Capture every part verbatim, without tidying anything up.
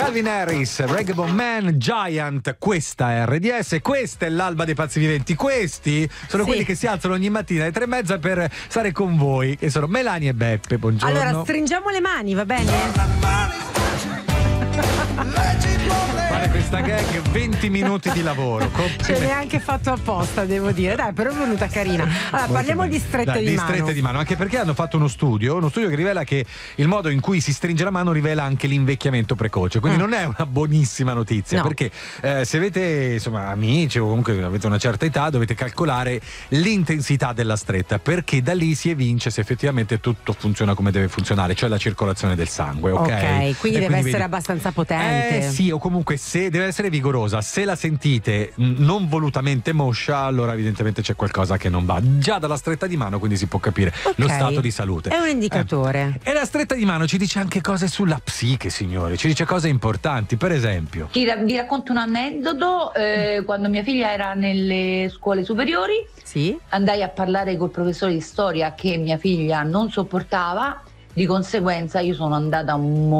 Calvin Harris, Reggaeton Man, Giant, questa è R D S, questa è l'alba dei pazzi viventi, questi sono Sì. quelli che si alzano ogni mattina alle tre e mezza per stare con voi, che sono Melania e Beppe, buongiorno. Allora, stringiamo le mani, va bene? Fare questa gag, venti minuti di lavoro. Ce l'hai anche fatto apposta, devo dire. Dai, però è venuta carina. Allora, Molto parliamo bene. di strette Dai, di, di mano. strette di mano, anche perché hanno fatto uno studio, uno studio che rivela che il modo in cui si stringe la mano rivela anche l'invecchiamento precoce, quindi Mm. non è una buonissima notizia, No. perché eh, se avete insomma amici o comunque avete una certa età dovete calcolare l'intensità della stretta, perché da lì si evince se effettivamente tutto funziona come deve funzionare, cioè la circolazione del sangue, ok? Ok, quindi E deve essere vedi- abbastanza potente. Eh sì, o comunque se deve essere vigorosa, se la sentite mh, non volutamente moscia, allora evidentemente c'è qualcosa che non va. Già dalla stretta di mano quindi si può capire Ok. lo stato di salute. È un indicatore. Eh, E la stretta di mano ci dice anche cose sulla psiche, signori, ci dice cose importanti, per esempio. Ti ra- vi racconto un aneddoto. eh, quando mia figlia era nelle scuole superiori, Sì? andai a parlare col professore di storia che mia figlia non sopportava. Di conseguenza io sono andata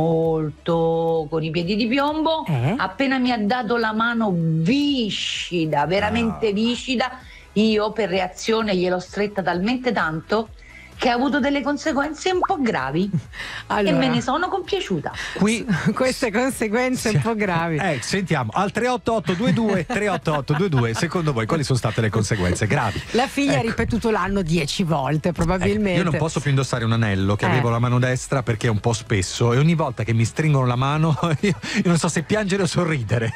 molto con i piedi di piombo. Eh? Appena mi ha dato la mano viscida, veramente Ah. viscida, io per reazione gliel'ho stretta talmente tanto che ha avuto delle conseguenze un po' gravi Allora, e me ne sono compiaciuta. Qui queste conseguenze un po' gravi. Eh, sentiamo, al tre otto otto due due tre otto otto due due, secondo voi quali sono state le conseguenze gravi? La figlia ha Ecco. ripetuto l'anno dieci volte, Ecco, probabilmente. io non posso più indossare un anello che Eh. avevo la mano destra perché è un po' spesso, e ogni volta che mi stringono la mano io, io non so se piangere o sorridere.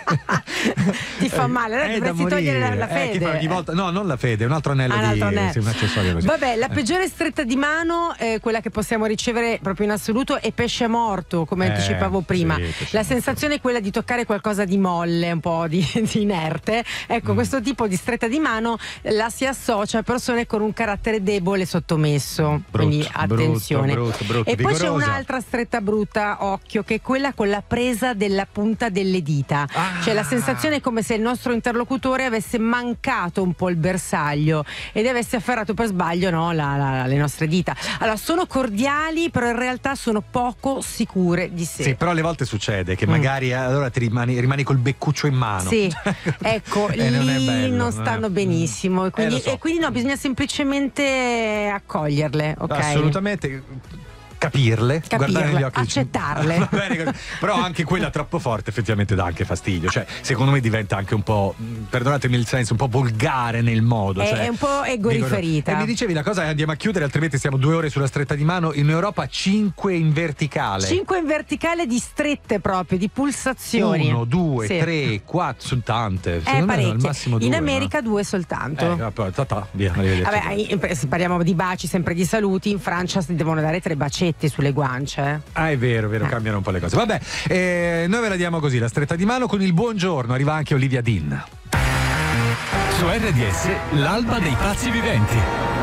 Ti fa male, allora Eh, da dovresti togliere la, morire. la Eh, che fede. fa ogni volta- no, non la fede, un altro anello Ah, un di altro anello. sì, un accessorio così. Vabbè, la Eh. peggiore stretta di mano, eh, quella che possiamo ricevere proprio in assoluto, è pesce morto, come Eh, anticipavo prima. sì, pesce La morto. sensazione è quella di toccare qualcosa di molle, un po' di, di inerte. Ecco, Mm. questo tipo di stretta di mano la si associa a persone con un carattere debole e sottomesso. Brutto, quindi attenzione. brutto, brutto, E poi c'è vigorosa. un'altra stretta brutta, occhio, che è quella con la presa della punta delle dita. Ah. Cioè la sensazione è come se il nostro interlocutore avesse mancato un po' il bersaglio ed avesse afferrato per sbaglio, no, la- la- le nostre dita. Allora, sono cordiali, però in realtà sono poco sicure di sé. Sì, però alle volte succede che Mm. magari eh, allora ti rimani, rimani col beccuccio in mano. Sì, ecco, E lì non è bello, non non stanno è- benissimo e quindi, Eh, lo so. e quindi no, bisogna semplicemente accoglierle, ok? Assolutamente. Capirle, Capirle, guardare negli occhi, accettarle. Va bene così. Però anche quella troppo forte effettivamente dà anche fastidio, cioè secondo me diventa anche un po', mh, perdonatemi il senso, un po' volgare nel modo, È- cioè, è un po' egoriferita. E mi dicevi la cosa, andiamo a chiudere altrimenti siamo due ore sulla stretta di mano. In Europa cinque in verticale. Cinque in verticale di strette proprio, di pulsazioni. Uno, due, Sì. tre, quattro, sono tante. Eh, Secondo me al parecchie. massimo due. In no? America due soltanto. Eh, vabbè, ta ta, via, arrivederci. Vabbè, in- se parliamo di baci, sempre di saluti, in Francia si devono dare tre bacetti sulle guance. Ah, è vero, è vero, Eh. cambiano un po' le cose. Vabbè, eh, noi ve la diamo così, la stretta di mano con il buongiorno. Arriva anche Olivia Dean. Su R D S l'alba dei pazzi viventi.